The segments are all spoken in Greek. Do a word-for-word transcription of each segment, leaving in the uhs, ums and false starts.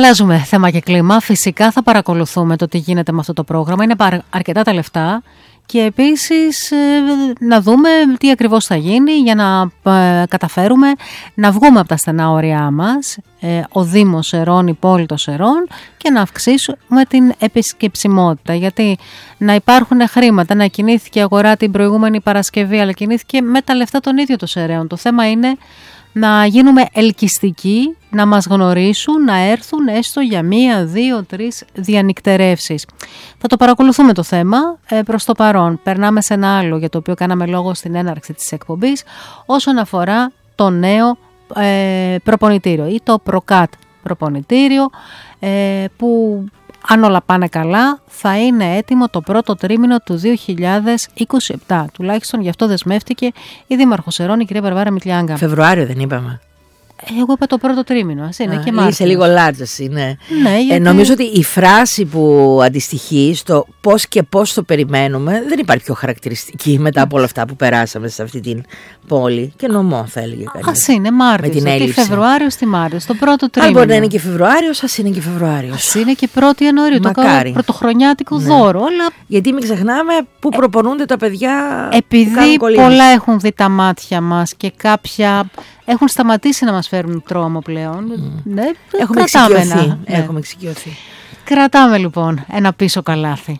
Αλλάζουμε θέμα και κλίμα. Φυσικά θα παρακολουθούμε το τι γίνεται με αυτό το πρόγραμμα. Είναι αρκετά τα λεφτά. Και επίσης να δούμε τι ακριβώς θα γίνει για να καταφέρουμε να βγούμε από τα στενά όρια μας, ο Δήμος Σερών, η πόλη των Σερών, και να αυξήσουμε την επισκεψιμότητα. Γιατί να υπάρχουν χρήματα, να κινήθηκε η αγορά την προηγούμενη Παρασκευή, αλλά κινήθηκε με τα λεφτά των ίδιων των Σεραίων. Το θέμα είναι να γίνουμε ελκυστικοί, να μας γνωρίσουν, να έρθουν έστω για μία, δύο, τρεις διανυκτερεύσεις. Θα το παρακολουθούμε το θέμα ε, προς το παρόν. Περνάμε σε ένα άλλο για το οποίο κάναμε λόγο στην έναρξη της εκπομπής, όσον αφορά το νέο ε, προπονητήριο ή το προκάτ προπονητήριο ε, που, αν όλα πάνε καλά, θα είναι έτοιμο το πρώτο τρίμηνο του δύο χιλιάδες είκοσι επτά. Τουλάχιστον γι' αυτό δεσμεύτηκε η Δήμαρχος Σερών, η κυρία Βαρβάρα Μητλιάγκα. Φεβρουάριο δεν είπαμε? Εγώ είπα το πρώτο τρίμηνο, ας είναι. Α, και Μάρτιος. Είσαι λίγο λάρτζας, είναι. Ναι, γιατί... ε, νομίζω ότι η φράση που αντιστοιχεί στο πώς και πώς το περιμένουμε δεν υπάρχει πιο χαρακτηριστική μετά από όλα αυτά που περάσαμε σε αυτή την πόλη. Και νομό, θα έλεγε κανείς. Ας είναι Μάρτιος, γιατί Φεβρουάριο στη Μάρτιος, το πρώτο τρίμηνο. Αν μπορεί να είναι και Φεβρουάριος, ας είναι και Φεβρουάριος. Ας είναι και πρώτη Ιανουαρίου, το πρωτοχρονιάτικο ναι. δώρο. Αλλά... γιατί μην ξεχνάμε που προπονούνται τα παιδιά. Επειδή πολλά έχουν δει τα μάτια μας και κάποια έχουν σταματήσει να μας φέρουν τρόμο πλέον. Mm. Ναι, έχουμε εξοικειωθεί. Ναι. Έχουμε εξοικειωθεί. Κρατάμε λοιπόν ένα πίσω καλάθι.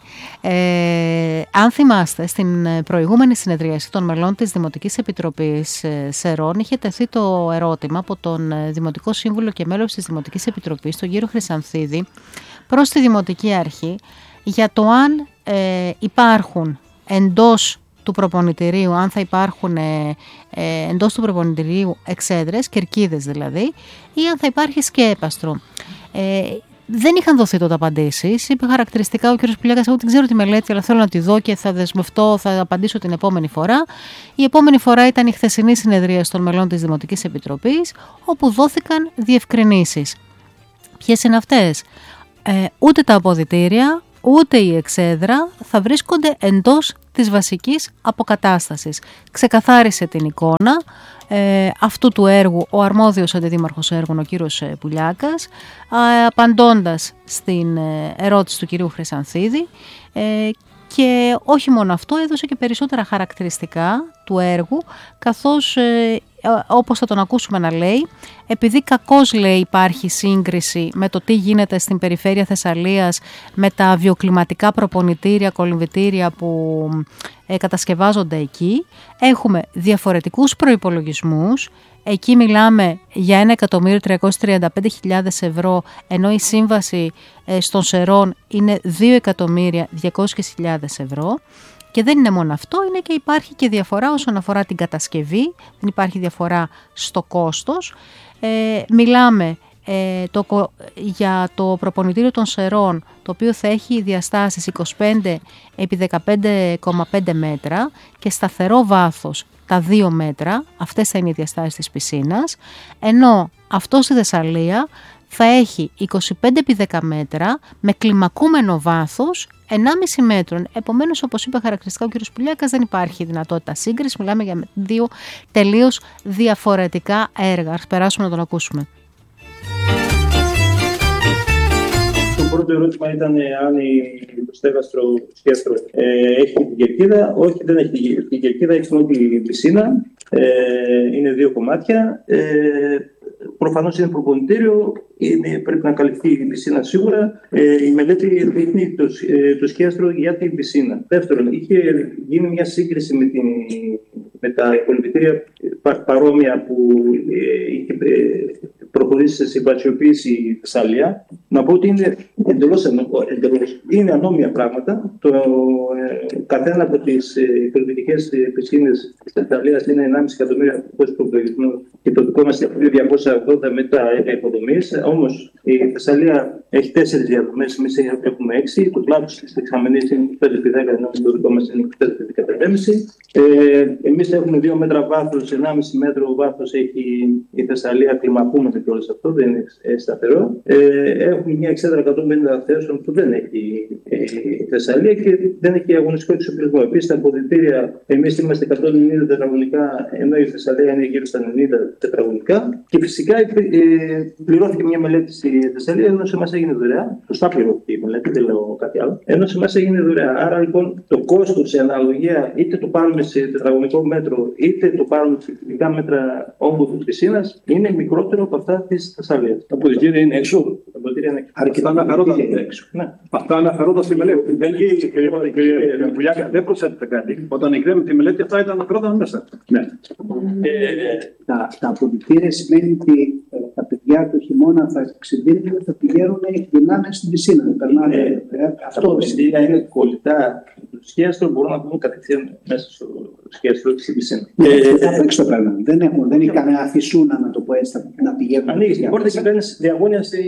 Ε, αν θυμάστε, στην προηγούμενη συνεδρίαση των μελών της Δημοτικής Επιτροπής Σερών είχε τεθεί το ερώτημα από τον Δημοτικό Σύμβουλο και μέλος της Δημοτικής Επιτροπής, τον κύριο Χρυσανθίδη, προς τη Δημοτική Αρχή για το αν ε, υπάρχουν εντός του προπονητηρίου, αν θα υπάρχουν ε, ε, εντός του προπονητηρίου εξέδρες, κερκίδες δηλαδή, ή αν θα υπάρχει σκέπαστρο. Ε, δεν είχαν δοθεί τότε απαντήσεις. Είπε χαρακτηριστικά ο κ. Πουλιάκας: εγώ την ξέρω τη μελέτη, αλλά θέλω να τη δω και θα δεσμευτώ, θα απαντήσω την επόμενη φορά. Η επόμενη φορά ήταν η χθεσινή συνεδρία των μελών της Δημοτικής Επιτροπής, όπου δόθηκαν διευκρινήσεις. Ποιες είναι αυτές? Ε, ούτε τα αποδυτήρια, ούτε η εξέδρα θα βρίσκονται εντός της βασικής αποκατάστασης. Ξεκαθάρισε την εικόνα ε, αυτού του έργου ο αρμόδιος αντιδήμαρχος έργων, ο κύριος Πουλιάκας, ε, απαντώντας στην ε, ερώτηση του κυρίου Χρυσανθίδη, ε, και όχι μόνο αυτό, έδωσε και περισσότερα χαρακτηριστικά του έργου, καθώς ε, όπως θα τον ακούσουμε να λέει, επειδή κακώς λέει υπάρχει σύγκριση με το τι γίνεται στην περιφέρεια Θεσσαλίας με τα βιοκλιματικά προπονητήρια, κολυμβητήρια που ε, κατασκευάζονται εκεί, έχουμε διαφορετικούς προϋπολογισμούς. Εκεί μιλάμε για ένα εκατομμύριο τριακόσιες τριάντα πέντε χιλιάδες ευρώ, ενώ η σύμβαση ε, στον Σερών είναι δύο εκατομμύρια διακόσιες χιλιάδες ευρώ. Και δεν είναι μόνο αυτό, είναι και υπάρχει και διαφορά όσον αφορά την κατασκευή, δεν υπάρχει διαφορά στο κόστος. Ε, μιλάμε ε, το, για το προπονητήριο των Σερών, το οποίο θα έχει διαστάσεις είκοσι πέντε επί δεκαπέντε κόμμα πέντε μέτρα και σταθερό βάθος τα δύο μέτρα, αυτές θα είναι οι διαστάσεις της πισίνας, ενώ αυτό στη Θεσσαλία θα έχει είκοσι πέντε επί δέκα μέτρα με κλιμακούμενο βάθος ενάμιση μέτρων. Επομένως, όπως είπε χαρακτηριστικά ο κ. Πουλιάκας, δεν υπάρχει δυνατότητα σύγκριση. Μιλάμε για δύο τελείως διαφορετικά έργα. Ας περάσουμε να τον ακούσουμε. Το πρώτο ερώτημα ήταν αν το στέγαστρο σκέστρο ε, έχει την κερκίδα. Όχι, δεν έχει την κερκίδα, έχει μόνο την πισίνα. Ε, είναι δύο κομμάτια. Ε, Προφανώς είναι προπονητήριο, είναι, πρέπει να καλυφθεί η πισίνα σίγουρα. Ε, η μελέτη δείχνει το, ε, το σκιάστρο για την πισίνα. Δεύτερον, είχε γίνει μια σύγκριση με, την, με τα κολυμβητήρια πα, παρόμοια που ε, είχε ε, προχωρήσει σε συμβασιοποίηση η Θεσσαλία. Να πω ότι είναι εντελώς, εντελώς είναι ανώμια πράγματα. Το ε, καθένα από τις ε, κολυμβητικές ε, πισίνες της Θεσσαλίας είναι ενάμιση εκατομμύρια προπολογισμό και το δικό μας είναι διακόσια ογδόντα μέτρα υποδομής. Όμως η Θεσσαλία έχει τέσσερις διαδρομές, εμείς έχουμε έξι. Το κλάδος της δεξαμενής είναι είκοσι πέντε επί δέκα, ενώ το δικό μας είναι είκοσι τέσσερα επί δεκαπέντε. Ε, εμείς έχουμε δύο μέτρα βάθος, ενάμιση μέτρο βάθος έχει η Θεσσαλία, κλιμακούμενο και όλο αυτό, δεν είναι σταθερό. Ε, έχουμε μια εξέδρα εκατόν πενήντα θέσεων που δεν έχει η Θεσσαλία και δεν έχει αγωνιστικό εξοπλισμό. Επίσης, τα αποδυτήρια, εμείς είμαστε εκατόν ενενήντα τετραγωνικά, ενώ η Θεσσαλία είναι γύρω στα ενενήντα τετραγωνικά. Και φυσικά ε, πληρώθηκε μια μελέτη στη Θεσσαλία, ενώ σε εμάς έγινε δωρεά. Σωστά πληρώθηκε η μελέτη, δεν λέω κάτι άλλο. Ενώ σε εμάς έγινε δωρεά. Άρα λοιπόν το κόστος σε αναλογία, είτε το πάρουμε σε τετραγωνικό μέτρο, είτε το πάρουμε σε φυσικά μέτρα όγκου της πισίνας, είναι μικρότερο από αυτά της Θεσσαλίας. Τα αποδυτήρια είναι έξω. Αρκετά αναφερόντα έξω. Ναι. Αυτά αναφερόντα στη μελέτη. Δεν γίνει, κύριε Πουλιάκα, δεν προσθέτετε κάτι. Όταν εγκρίνουμε τη μελέτη, αυτά ήταν αναφερόντα μέσα. Ναι. Ε, τα, τα αποδυτήρια σημαίνει ότι ε, τα παιδιά το χειμώνα θα ξεδίνουν, θα πηγαίνουν γυρνάνε στην πισίνα. Ε, ε, αυτό είναι κολλητά του σχέστρο, μπορούν να βγουν κατευθείαν μέσα στο σχέστρο στην πισίνα. Από έξω το παίρνουν. Δεν έχουν, δεν έχει κανένα φυσούνα, να το πω έτσι, να πηγαίνουν. Ανοίγεις την πόρτα και παίρνεις διαγώνια στη.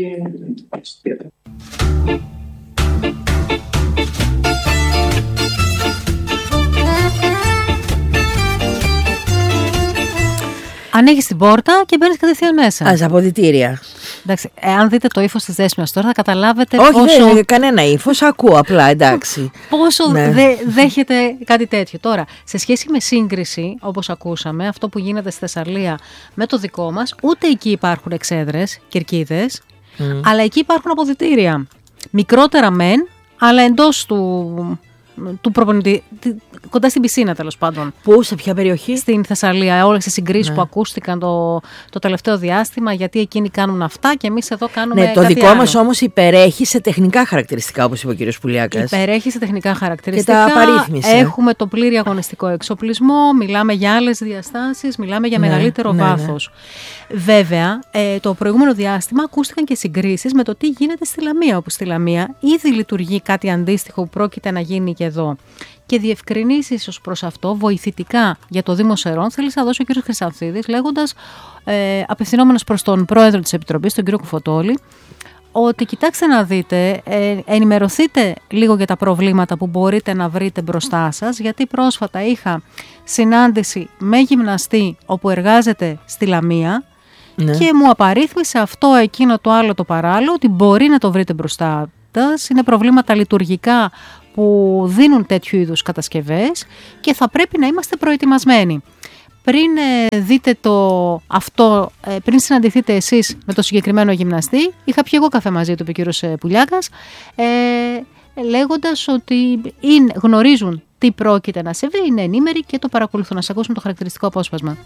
Ανοίγεις την πόρτα και μπαίνεις κατευθείαν μέσα. Α, αποδυτήρια. Εντάξει, αν δείτε το ύφος της Δέσποινας τώρα θα καταλάβετε. Όχι, πόσο... δεν κανένα ύφος, ακούω απλά, εντάξει. Πόσο ναι. δε, δέχεται κάτι τέτοιο. Τώρα, σε σχέση με σύγκριση, όπως ακούσαμε, αυτό που γίνεται στη Θεσσαλία με το δικό μας, ούτε εκεί υπάρχουν εξέδρες, κερκίδες, mm. αλλά εκεί υπάρχουν αποδυτήρια. Μικρότερα μεν, αλλά εντός του... του προπονητή, κοντά στην πισίνα τέλος πάντων. Πού, σε ποια περιοχή? Στην Θεσσαλία, όλες τις συγκρίσεις ναι. που ακούστηκαν το, το τελευταίο διάστημα, γιατί εκείνοι κάνουν αυτά και εμείς εδώ κάνουμε ναι, το κάτι δικό άλλο. μας όμως υπερέχει σε τεχνικά χαρακτηριστικά, όπως είπε ο κύριος Πουλιάκας. Υπερέχει σε τεχνικά χαρακτηριστικά. Και τα απαρίθμησε. Έχουμε το πλήρη αγωνιστικό εξοπλισμό, μιλάμε για άλλες διαστάσεις, μιλάμε για ναι, μεγαλύτερο ναι, βάθος. Ναι. Βέβαια, ε, το προηγούμενο διάστημα ακούστηκαν και συγκρίσεις με το τι γίνεται στη Λαμία, όπου στη Λαμία ήδη λειτουργεί κάτι αντίστοιχο που πρόκειται να γίνει και εδώ. Και διευκρινήσεις ως προς αυτό, βοηθητικά για το Δήμο Σερών, θέλει να δώσει ο κ. Χρυσανθίδης, λέγοντας, ε, απευθυνόμενος προς τον πρόεδρο της Επιτροπής, τον κ. Κουφωτόλη, ότι κοιτάξτε να δείτε, ε, ενημερωθείτε λίγο για τα προβλήματα που μπορείτε να βρείτε μπροστά σας, γιατί πρόσφατα είχα συνάντηση με γυμναστή όπου εργάζεται στη Λαμία ναι. και μου απαρίθμησε αυτό, εκείνο, το άλλο, το παράλληλο, ότι μπορεί να το βρείτε μπροστά σας, είναι προβλήματα λειτουργικά που δίνουν τέτοιου είδους κατασκευές και θα πρέπει να είμαστε προετοιμασμένοι. Πριν ε, δείτε το αυτό, ε, πριν συναντηθείτε εσείς με το συγκεκριμένο γυμναστή, είχα πιει εγώ καφέ μαζί του, είπε ο κύριος Πουλιάκας, ε, λέγοντας ότι είναι, γνωρίζουν τι πρόκειται να συμβεί, είναι ενήμεροι και το παρακολουθούν. Να σας ακούσουμε το χαρακτηριστικό απόσπασμα.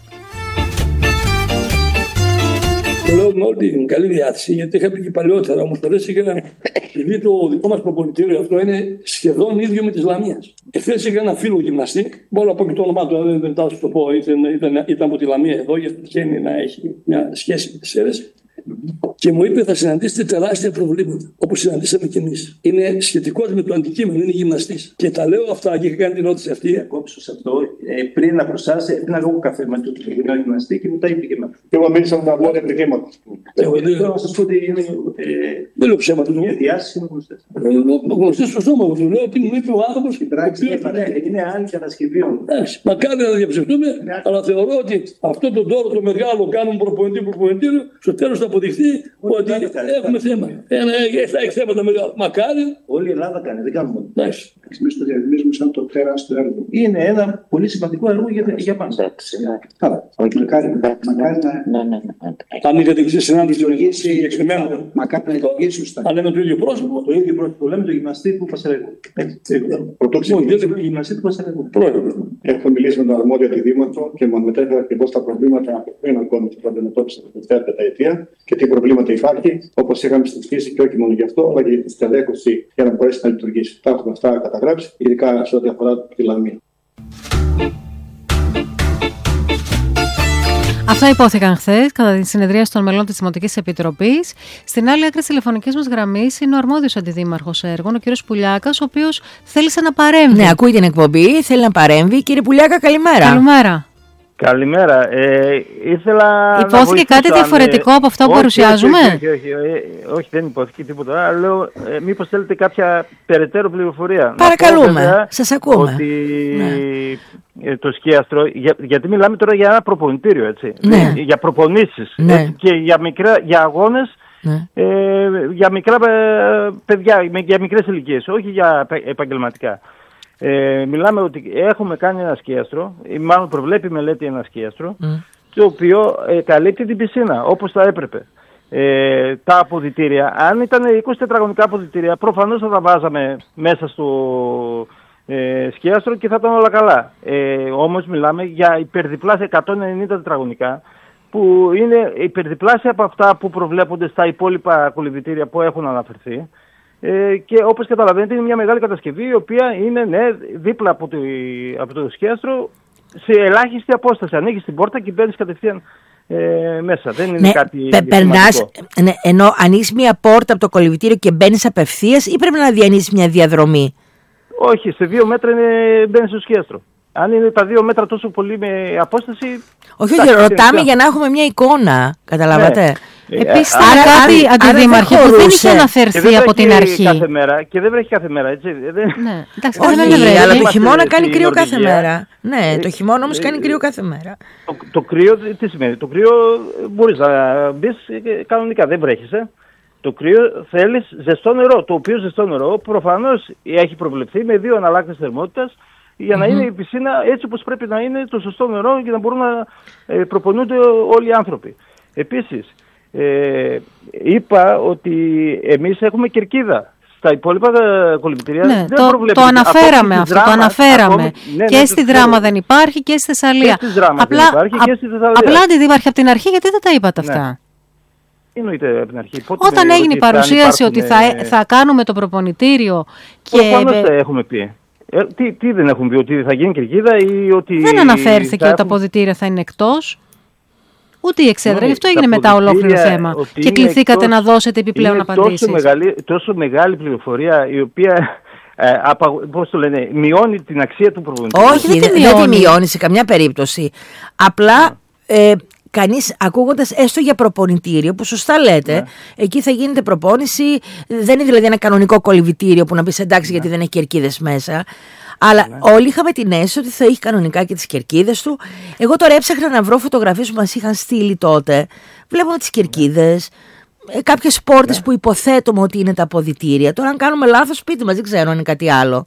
Το λέω με όλη την καλή διάθεση, γιατί είχα πει και παλαιότερα. Όμως τώρα είχα επειδή το δικό μας προπονητήριο αυτό είναι σχεδόν ίδιο με τη Λαμία. Εχθές είχα ένα φίλο γυμναστή, μπορώ να πω και το όνομά του, δεν δεν θα σου το πω, ήταν, ήταν, ήταν από τη Λαμία εδώ, γιατί τυχαίνει να έχει μια σχέση με τις αίρες. Και μου είπε: θα συναντήσετε τεράστια προβλήματα, όπως συναντήσαμε κι εμείς. Είναι σχετικός με το αντικείμενο, είναι γυμναστής. Και τα λέω αυτά και είχα κάνει την ερώτηση αυτή. Διακόψω σε αυτό. Ε, πριν να προσάσει, πριν να βγω καφέ με τον συγκεκριμένο γυμναστή και μετά είπε και με αυτό. Και εγώ μίλησα με τα αρμόδια πληγήματα. Εγώ δεν θέλω να σας πω ότι είναι. Δεν λέω ψέματα. Οι αιτιάσεις είναι γνωστές. Γνωστές στο σώμα μου. Λέω ότι μου είπε ο άνθρωπος. Είναι άλλη κατασκευή. Μακάρι να διαψευτούμε, αλλά θεωρώ ότι αυτό το τόρο το μεγάλο κάνουν προπονητή προπονητήριο, στο τέλος θα αποδειχθεί ότι έχουμε θέμα. Θα έχει θέματα μεγάλα. Μακάρι. Όλη η Ελλάδα κάνει, δεν κάνουμε. Εντάξει. Εμείς το διαδημίζουμε σαν το τεράστιο έργο. Είναι ένα πολύ σημαντικό έργο για, για μας. Καλά. Μακάρι να. Αν είχατε και συνάντηση συγκεκριμένο. Μακάρι να λειτουργήσει σωστά. Αν λέμε το ίδιο πρόσωπο. Το ίδιο πρόσωπο λέμε το γυμναστή του Πασαρέγου. Πρωτόξυπο. Γυμναστή του Πασαρέγου. Έχω μιλήσει με τον αρμόδιο αντιδήμαρχο και μου μετέφερε ακριβώς τα προβλήματα που είναι ακόμη που αντιμετώπισε την τελευταία πενταετία και τι προβλήματα υπάρχει, όπως είχαμε συζητήσει και όχι μόνο γι' αυτό, αλλά και για τη στελέχωση για να μπορέσει να λειτουργήσει. Τα έχουμε αυτά καταγράψει, ειδικά σε ό,τι αφορά τη Λαμία. Αυτά υπόθηκαν χθες κατά τη συνεδρίαση των μελών της Δημοτικής Επιτροπής. Στην άλλη άκρη της τηλεφωνικής μας γραμμής είναι ο αρμόδιος αντιδήμαρχος έργων, ο κύριος Πουλιάκας, ο οποίος θέλησε να παρέμβει. Ναι, ακούει την εκπομπή, θέλει να παρέμβει. Κύριε Πουλιάκα, καλημέρα. Καλημέρα. Καλημέρα. Ε, ήθελα υπόθηκε να κάτι διαφορετικό ε, από αυτό που όχι, παρουσιάζουμε. Όχι, όχι, όχι, όχι, ε, όχι, δεν υπόθηκε τίποτα. Αλλά λέω, ε, μήπως θέλετε κάποια περαιτέρω πληροφορία. Παρακαλούμε, σας ακούμε. Ότι ναι. ε, το σκίαστρο, για, γιατί μιλάμε τώρα για ένα προπονητήριο, έτσι. Ναι. Για προπονήσεις. Ναι. Έτσι, και για, μικρά, για αγώνες Ναι. Ε, για μικρά παιδιά, για μικρές ηλικίες, όχι για επαγγελματικά. Ε, μιλάμε ότι έχουμε κάνει ένα σκίαστρο, ή μάλλον προβλέπει η μελέτη ένα σκίαστρο, mm. το οποίο ε, καλύπτει την πισίνα όπως θα έπρεπε. Ε, τα αποδυτήρια, αν ήταν είκοσι τετραγωνικά αποδυτήρια, προφανώς θα τα βάζαμε μέσα στο ε, σκίαστρο και θα ήταν όλα καλά. Ε, όμως μιλάμε για υπερδιπλάσια εκατόν ενενήντα τετραγωνικά, που είναι υπερδιπλάσια από αυτά που προβλέπονται στα υπόλοιπα κολυμπητήρια που έχουν αναφερθεί. Ε, και όπως καταλαβαίνετε είναι μια μεγάλη κατασκευή, η οποία είναι ναι, δίπλα από το, από το σκίαστρο, σε ελάχιστη απόσταση. Ανοίγεις την πόρτα και μπαίνεις κατευθείαν ε, μέσα. Δεν είναι ναι, κάτι πε, περνάς, ναι, ενώ ανοίγεις μια πόρτα από το κολυμπητήριο και μπαίνεις απευθείας, ή πρέπει να διανύσεις μια διαδρομή? Όχι, σε δύο μέτρα είναι, μπαίνεις στο σκίαστρο. Αν είναι τα δύο μέτρα τόσο πολύ με απόσταση... Όχι, όχι, ρωτάμε για να έχουμε μια εικόνα, καταλάβατε. Ναι. Επίσης ήταν κάτι, αντιδήμαρχε, που δεν είχε αναφερθεί από την αρχή. Κάθε μέρα, και δεν βρέχει κάθε μέρα, έτσι. Ναι, εντάξει, όχι, δεν βρέχει, αλλά το χειμώνα κάνει κρύο κάθε μέρα. Ναι, το χειμώνα όμως κάνει κρύο κάθε μέρα. Το, το κρύο, τι σημαίνει? Το κρύο μπορείς να μπεις κανονικά, δεν βρέχεις. Ε. Το κρύο θέλεις ζεστό νερό, το οποίο ζεστό νερό προφανώς έχει προβλεφθεί με δύο αναλλάκτες θερμότητας, για να mm-hmm. είναι η πισίνα έτσι όπως πρέπει να είναι, το σωστό νερό, για να μπορούν να ε, προπονούνται όλοι οι άνθρωποι. Επίσης, ε, είπα ότι εμείς έχουμε κερκίδα. Στα υπόλοιπα κολυμπητήρια ναι, δεν το, το αναφέραμε αυτό, δράμα, το αναφέραμε. Ακόμη, ναι, και ναι, στη Δράμα δεν υπάρχει και στη Θεσσαλία. Και στη Δράμα απλά, δεν υπάρχει και στη Θεσσαλία. Απλά αντιδήμαρχε από την αρχή, γιατί δεν τα είπατε αυτά. Ναι. Εννοείται από την αρχή. Πότε Όταν με, έγινε η παρουσίαση ότι θα, θα κάνουμε το προπονητήριο και... Προφανώς τα έχουμε πει. Ε, τι, τι δεν έχουν πει, ότι θα γίνει κερκίδα ή ότι... Δεν αναφέρθηκε ότι τα αποδυτήρια θα είναι εκτός. Ούτε η εξέδρα, γι' αυτό έγινε μετά ολόκληρο θέμα. Και κληθήκατε εκτός, να δώσετε επιπλέον είναι απαντήσεις. Τόσο μεγάλη, τόσο μεγάλη πληροφορία, η οποία ε, απα, πώς το λένε, μειώνει την αξία του προπονητή. Όχι, δεν, δεν, δεν τη μειώνει σε καμιά περίπτωση. Απλά ε, κανείς ακούγοντας έστω για προπονητήριο, που σωστά λέτε, ναι. εκεί θα γίνεται προπόνηση. Δεν είναι δηλαδή ένα κανονικό κολυβητήριο που να πεις εντάξει ναι. γιατί δεν έχει κερκίδες μέσα. Αλλά ναι. όλοι είχαμε την αίσθηση ότι θα έχει κανονικά και τις κερκίδες του. Εγώ τώρα έψαχνα να βρω φωτογραφίες που μας είχαν στείλει τότε. Βλέπουμε τις κερκίδες, ναι. κάποιες πόρτες ναι. που υποθέτουμε ότι είναι τα αποδυτήρια. Τώρα αν κάνουμε λάθος πείτε μας, δεν ξέρω αν είναι κάτι άλλο.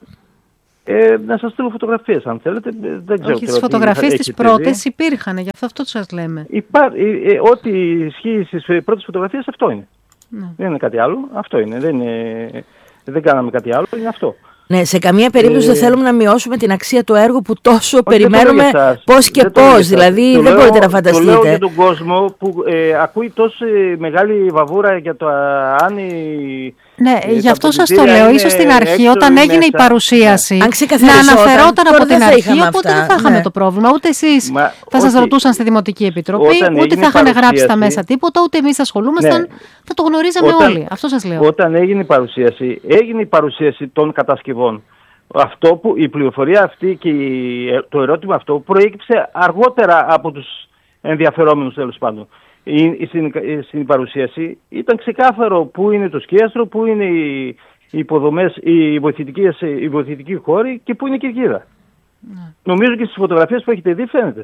Ε, να σας στείλω φωτογραφίες αν θέλετε. Δεν ξέρω. Όχι, τις φωτογραφίες τις πρώτες υπήρχαν, γι' αυτό αυτό σας λέμε. Υπά, ε, ε, ό,τι ισχύει στις πρώτες φωτογραφίες αυτό είναι. Ναι. Δεν είναι κάτι άλλο, αυτό είναι. Δεν, είναι, δεν κάναμε κάτι άλλο, είναι αυτό. Ναι, σε καμία περίπτωση ε... δεν θέλουμε να μειώσουμε την αξία του έργου που τόσο όχι, περιμένουμε πώς και πώς. Δηλαδή το δεν λέω, μπορείτε να φανταστείτε. Το λέω για τον κόσμο που ε, ακούει τόσο μεγάλη βαβούρα για το αν η... Ναι, ε, γι' αυτό σας το λέω. Ίσως στην αρχή, όταν έγινε η παρουσίαση, ναι. να αναφερόταν από την αρχή, οπότε δεν θα είχαμε ναι. το πρόβλημα. Ούτε εσείς Μα, θα σας ρωτούσαν στη Δημοτική Επιτροπή, ούτε θα είχαν γράψει στα μέσα τίποτα, ούτε εμείς ασχολούμασταν. Ναι. Θα το γνωρίζαμε όταν, όλοι. Αυτό σας λέω. Όταν έγινε η παρουσίαση, έγινε η παρουσίαση των κατασκευών. Αυτό που, η πληροφορία αυτή και η, το ερώτημα αυτό προέκυψε αργότερα από τους ενδιαφερόμενους τέλος πάντων. Στην, στην παρουσίαση ήταν ξεκάθαρο πού είναι το σκίαστρο, πού είναι οι, οι υποδομές, οι βοηθητικές, οι βοηθητικοί χώροι και πού είναι η κερκίδα. Ναι. Νομίζω και στις φωτογραφίες που έχετε δει φαίνεται.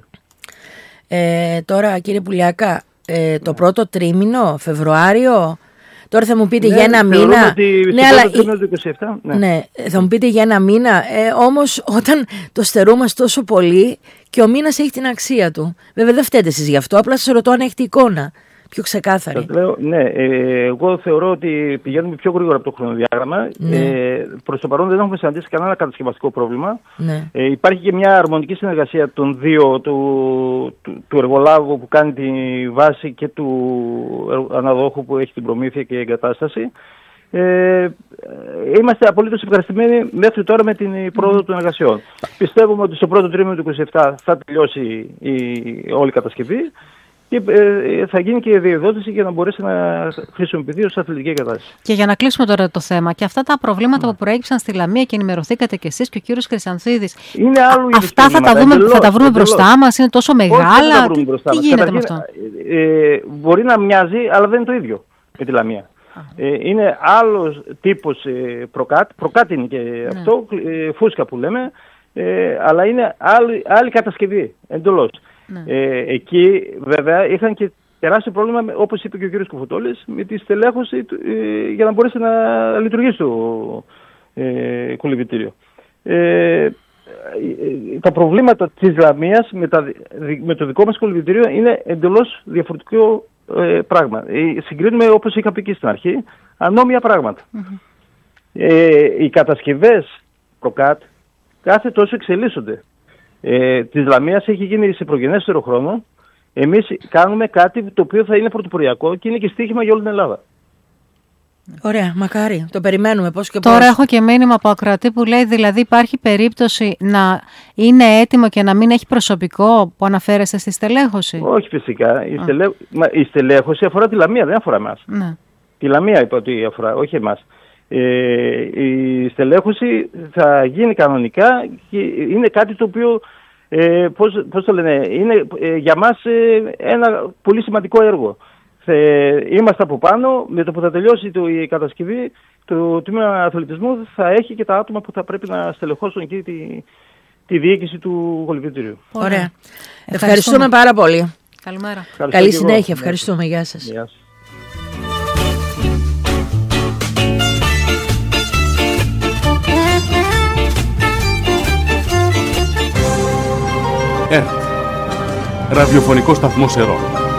Ε, τώρα κύριε Πουλιάκα, ε, το ναι. πρώτο τρίμηνο, Φεβρουάριο, τώρα θα μου πείτε ναι, για ένα μήνα. Ότι ναι, αλλά το είκοσι επτά, ναι. ναι, θα μου πείτε για ένα μήνα. Ε, όμως όταν το στερούμαστε τόσο πολύ και ο μήνας έχει την αξία του. Βέβαια δεν φταίτε εσείς γι' αυτό, απλά σας ρωτώ αν έχετε εικόνα πιο ξεκάθαρη. Λέω, ναι, ε, εγώ θεωρώ ότι πηγαίνουμε πιο γρήγορα από το χρονοδιάγραμμα. Ναι. Ε, προς το παρόν δεν έχουμε συναντήσει κανένα κατασκευαστικό πρόβλημα. Ναι. Ε, υπάρχει και μια αρμονική συνεργασία των δύο, του, του, του εργολάβου που κάνει τη βάση και του αναδόχου που έχει την προμήθεια και εγκατάσταση. Ε, είμαστε απολύτως ευχαριστημένοι μέχρι τώρα με την πρόοδο mm. των εργασιών. Πιστεύουμε ότι στο πρώτο τρίμηνο του είκοσι επτά θα τελειώσει η, όλη η κατασκευή και ε, θα γίνει και η διεδότηση για να μπορέσει να χρησιμοποιηθεί ως αθλητική εγκατάσταση. Και για να κλείσουμε τώρα το θέμα, και αυτά τα προβλήματα mm. που προέκυψαν στη Λαμία και ενημερωθήκατε κι εσείς και ο κύριος Χρυσανθίδης, είναι άλλου αυτά θα τα, δούμε, εντελώς, θα τα βρούμε εντελώς. μπροστά μας, είναι τόσο μεγάλα. Τι, τι γίνεται με αυτό? Ε, ε, μπορεί να μοιάζει, αλλά δεν είναι το ίδιο με τη Λαμία. Ε, είναι άλλος τύπος ε, προκάτ, προκάτ είναι και ναι. αυτό, ε, φούσκα που λέμε, ε, αλλά είναι άλλη, άλλη κατασκευή εντελώς. Ναι. Ε, εκεί βέβαια είχαν και τεράστιο πρόβλημα, όπως είπε και ο κ. Κουφωτόλης, με τη στελέχωση ε, για να μπορέσει να λειτουργήσει το ε, κολυμβητήριο. Ε, τα προβλήματα της Λαμίας με, τα, με το δικό μας κολυμβητήριο είναι εντελώς διαφορετικό ε, πράγμα. Ε, συγκρίνουμε, όπως είχα πει και στην αρχή, ανώμια πράγματα. Mm-hmm. Ε, οι κατασκευές προκάτ κάθε τόσο εξελίσσονται. Ε, της Λαμίας έχει γίνει σε προγενέστερο χρόνο. Εμείς κάνουμε κάτι το οποίο θα είναι πρωτοποριακό και είναι και στοίχημα για όλη την Ελλάδα. Ωραία, μακάρι. Το περιμένουμε πώς και πώς. Τώρα έχω και μήνυμα από ακροατή που λέει, δηλαδή υπάρχει περίπτωση να είναι έτοιμο και να μην έχει προσωπικό που αναφέρεστε στη στελέχωση? Όχι φυσικά. Η, στελέ... Μα, η στελέχωση αφορά τη Λαμία, δεν αφορά εμάς. Ναι. Τη Λαμία είπα ότι αφορά, όχι εμάς. Ε, η στελέχωση θα γίνει κανονικά και είναι κάτι το οποίο, ε, πώς, πώς το λένε, είναι ε, για μας ε, ένα πολύ σημαντικό έργο. Είμαστε από πάνω, με το που θα τελειώσει το, η κατασκευή, το τμήμα αθλητισμού θα έχει και τα άτομα που θα πρέπει να στελεχώσουν εκεί τη, τη διοίκηση του κολυμβητήριου. Ωραία. Ευχαριστούμε, Ευχαριστούμε πάρα πολύ. Καλημέρα. Καλή συνέχεια. Ευχαριστούμε. Γεια σας. Γεια σας. ΕΡΤ, ραδιοφωνικό σταθμό Σερών.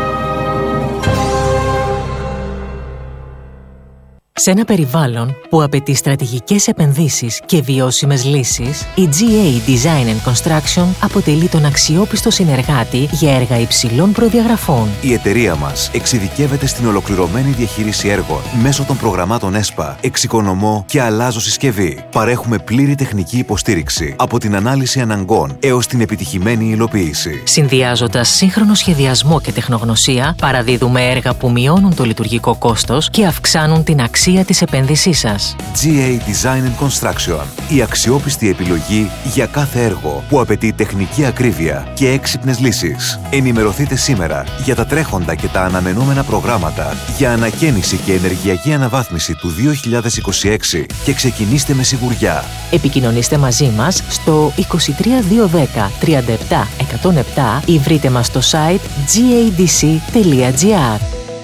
Σε ένα περιβάλλον που απαιτεί στρατηγικές επενδύσεις και βιώσιμες λύσεις, η τζι έι Design and Construction αποτελεί τον αξιόπιστο συνεργάτη για έργα υψηλών προδιαγραφών. Η εταιρεία μας εξειδικεύεται στην ολοκληρωμένη διαχείριση έργων μέσω των προγραμμάτων ΕΣΠΑ, εξοικονομώ και αλλάζω συσκευή. Παρέχουμε πλήρη τεχνική υποστήριξη από την ανάλυση αναγκών έως την επιτυχημένη υλοποίηση. Συνδυάζοντας σύγχρονο σχεδιασμό και τεχνογνωσία, παραδίδουμε έργα που μειώνουν το λειτουργικό κόστος και αυξάνουν την αξία της επένδυσής σας. τζι έι Design and Construction. Η αξιόπιστη επιλογή για κάθε έργο που απαιτεί τεχνική ακρίβεια και έξυπνες λύσεις. Ενημερωθείτε σήμερα για τα τρέχοντα και τα αναμενόμενα προγράμματα για ανακαίνιση και ενεργειακή αναβάθμιση του δύο χιλιάδες είκοσι έξι και ξεκινήστε με σιγουριά. Επικοινωνήστε μαζί μας στο είκοσι τρία διακόσια δέκα τριάντα επτά εκατόν επτά ή βρείτε μας στο site τζι έι ντι σι τελεία τζι άρ.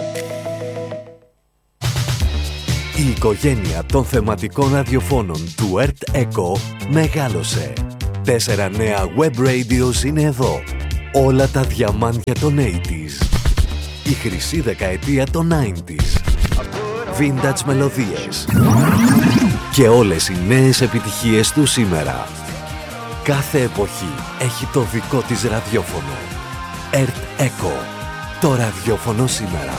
Η οικογένεια των θεματικών ραδιοφώνων του ΕΡΤ Echo μεγάλωσε. Τέσσερα νέα web radios είναι εδώ. Όλα τα διαμάντια των ογδόντα. Η χρυσή δεκαετία των ενενήντα. Vintage μελωδίες. Και όλες οι νέες επιτυχίες του σήμερα. Κάθε εποχή έχει το δικό της ραδιόφωνο. ΕΡΤ Echo. Το ραδιόφωνο σήμερα.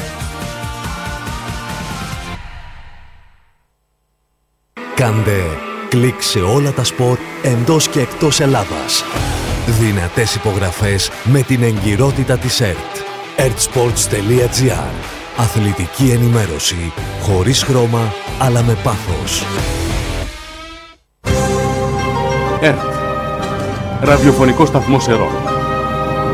Κάντε κλικ σε όλα τα σποτ εντός και εκτός Ελλάδας. Δυνατές υπογραφές με την εγκυρότητα της ΕΡΤ. ερτ-σπορτς τελεία τζι άρ. Αθλητική ενημέρωση χωρίς χρώμα αλλά με πάθος. ΕΡΤ, ραδιοφωνικό σταθμό Σερών.